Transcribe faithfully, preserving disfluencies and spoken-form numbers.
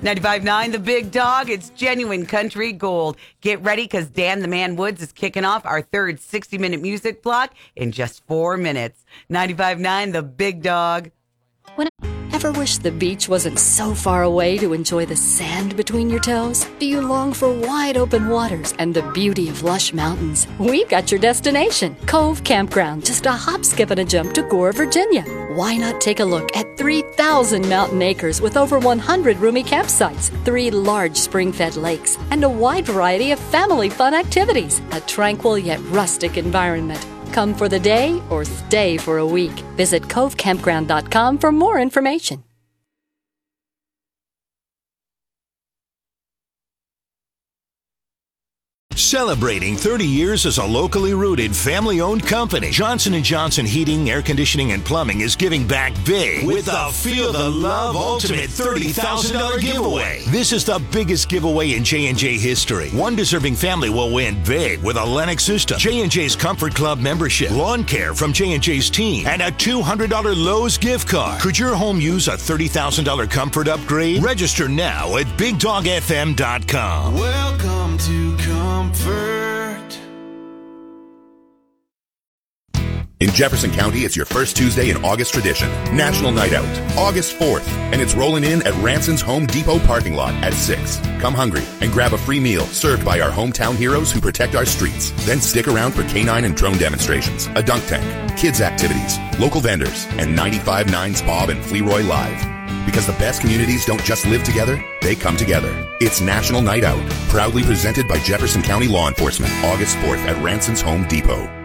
ninety-five point nine The Big Dog. It's genuine country gold. Get ready because Dan the Man Woods is kicking off our third sixty-minute music block in just four minutes. ninety-five point nine The Big Dog. When Ever wish the beach wasn't so far away to enjoy the sand between your toes? Do you long for wide open waters and the beauty of lush mountains? We've got your destination, Cove Campground, just a hop, skip, and a jump to Gore, Virginia. Why not take a look at three thousand mountain acres with over one hundred roomy campsites, three large spring-fed lakes, and a wide variety of family fun activities? A tranquil yet rustic environment. Come for the day or stay for a week. Visit cove campground dot com for more information. Celebrating thirty years as a locally rooted, family-owned company, Johnson and Johnson Heating, Air Conditioning, and Plumbing is giving back big with the Feel the Love Ultimate thirty thousand dollars giveaway. This is the biggest giveaway in J and J history. One deserving family will win big with a Lennox system, J and J's Comfort Club membership, lawn care from J and J's team, and a two hundred dollars Lowe's gift card. Could your home use a thirty thousand dollars comfort upgrade? Register now at big dog f m dot com. Welcome to Comfort. In Jefferson County, it's your first Tuesday in August tradition, National Night Out, August fourth, and it's rolling in at Ranson's Home Depot parking lot at six. Come hungry and grab a free meal served by our hometown heroes who protect our streets. Then stick around for canine and drone demonstrations, a dunk tank, kids activities, local vendors, and ninety-five point nine's Bob and Fleroy Live. Because the best communities don't just live together, they come together. It's National Night Out, proudly presented by Jefferson County Law Enforcement, August fourth at Ranson's Home Depot.